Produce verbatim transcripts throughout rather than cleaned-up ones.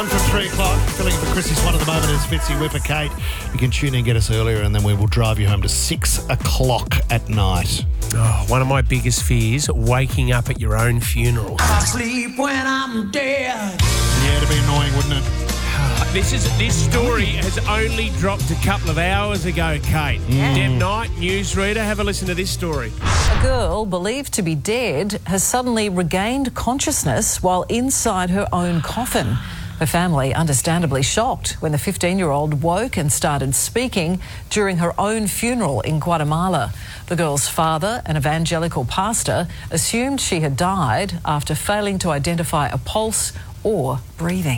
On from three o'clock, filling in for Chrissy's one at the moment is Fitzy Whipper Kate. You can tune in and get us earlier, and then we will drive you home to six o'clock at night. Oh, one of my biggest fears, waking up at your own funeral. I sleep when I'm dead. Yeah, it'd be annoying, wouldn't it? This is this story has only dropped a couple of hours ago, Kate. Yeah. Deb Knight, newsreader, have a listen to this story. A girl believed to be dead has suddenly regained consciousness while inside her own coffin. Her family understandably shocked when the fifteen-year-old woke and started speaking during her own funeral in Guatemala. The girl's father, an evangelical pastor, assumed she had died after failing to identify a pulse or breathing.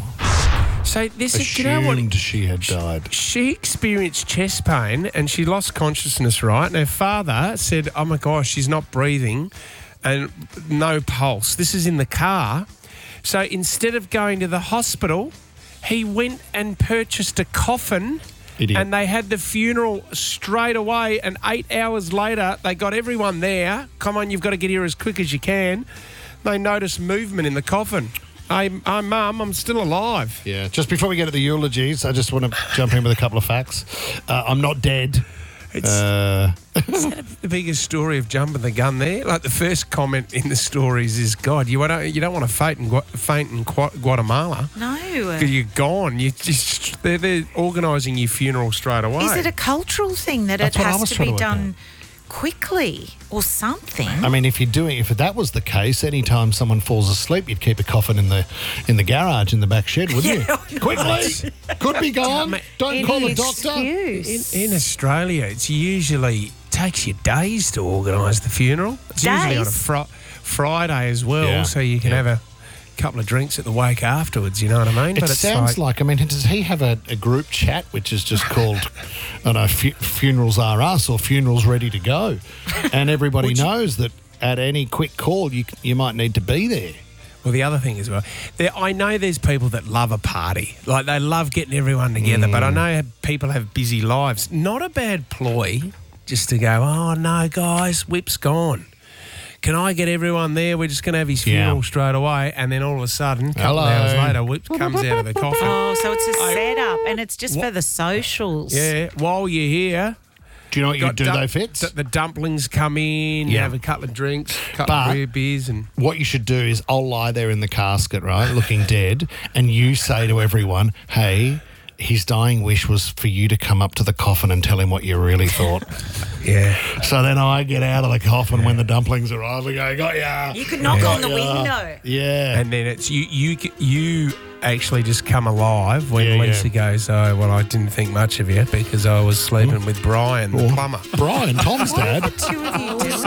So this Assumed is, you know what? she had died. She experienced chest pain and she lost consciousness, right? And her father said, oh my gosh, she's not breathing and no pulse. This is in the car. So instead of going to the hospital, he went and purchased a coffin. Idiot. And they had the funeral straight away, and eight hours later, they got everyone there. Come on, you've got to get here as quick as you can. They noticed movement in the coffin. Hey, hey, Mum, I'm still alive. Yeah, just before we get to the eulogies, I just want to jump in with a couple of facts. Uh, I'm not dead. It's, Uh, is that the biggest story of jumping the gun there? Like the first comment in the stories is, God, you don't, you don't want to faint in, Gua- faint in Gua- Guatemala. No. Because you're gone. You just they're, they're organising your funeral straight away. Is it a cultural thing that That's it what I has was to trying be to work done quickly or something? I mean, if you're doing, if that was the case, anytime someone falls asleep, you'd keep a coffin in the in the garage in the back shed, wouldn't Yeah, you? I know. Quickly, could be gone. Don't Any call a doctor. excuse. in, in Australia, it's usually takes you days to organise the funeral. It's usually on a Days? fr- Friday as well, Yeah. so you can Yeah. have a couple of drinks at the wake afterwards. You know what I mean? It sounds like, I mean, does he have a, a group chat which is just called, I don't know, fu- Funerals Are Us or Funerals Ready to Go? And everybody Would you- knows that at any quick call, you you might need to be there. Well, the other thing as well, there, I know there's people that love a party. Like, they love getting everyone together, but I know people have busy lives. Not a bad ploy just to go, oh, no, guys, Whip's gone. Can I get everyone there? We're just going to have his funeral Yeah. straight away. And then all of a sudden, a couple of Hello. hours later, Whip comes out of the coffin. Oh, so it's a I- setup and it's just for the socials. Yeah, while you're here, Do you know what you got do, dum- though, Fitz? The, the dumplings come in, you Yeah. have a couple of drinks, a couple But- of beer, beers, and What you should do is I'll lie there in the casket, right, looking dead, and you say to everyone, hey, his dying wish was for you to come up to the coffin and tell him what you really thought. yeah. So then I get out of the coffin when the dumplings arrive and go, got ya. You could knock on the window. Yeah. And then it's you, you, you actually just come alive when Yeah, Lisa yeah. goes, oh, well, I didn't think much of you because I was sleeping with Brian, the plumber. Brian, Tom's dad. Two of you do